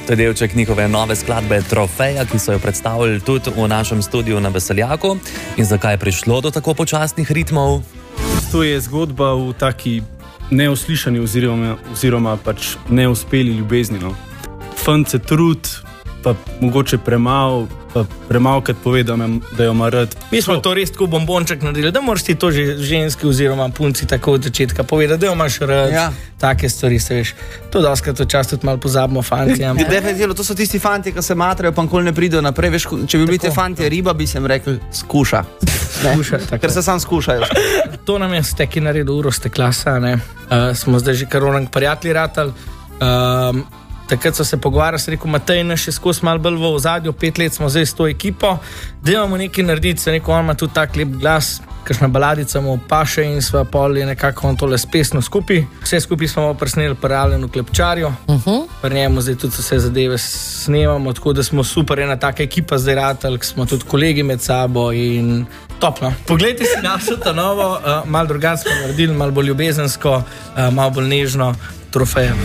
To je delček njihove nove skladbe Trofeja, ki so jo predstavili tudi v našem studiu na Veseljaku. In zakaj je prišlo do tako počasnih ritmov? To je zgodba v taki neuslišani oziroma pač neuspeli ljubezni. No. Fant se trud, pa mogoče premalkrat pove, da jo ima rad. Mi smo to res tako bombonček naredili, da moraš ti to že ženski oziroma punci tako od začetka povedati, da jo imaš rad, take stvari, se veš. To doskrat včasih tudi malo pozabimo fanti. Definitivno, to so tisti fanti, ki se matrajo, pa nikoli ne pridejo naprej. Veš, če bi bili te fanti riba, bi sem rekel, skuša. Ker se sam skušajo. To nam je Steki naredil, Uroste klasa, smo zdaj že kar onak prijatelji ratali. Takrat so se pogovarjali, sem rekel, Matej nas še skozi malo bolj v ozadju, 5 let smo zdaj s to ekipo, da imamo nekaj narediti, se rekel, on ima tudi tak lep glas, kakšna baladica mu paše in sva pol je nekako on tole spesno skupaj. Vse skupaj smo presneli pri Alenu Klepčarju, pri njemu zdaj tudi vse zadeve snemamo, tako da smo super, ena taka ekipa zdaj ratali, smo tudi kolegi med sabo in topno. Poglejte si našo ta novo, malo drugače smo naredili, malo bolj ljubezensko, malo bolj nežno, Trofeja.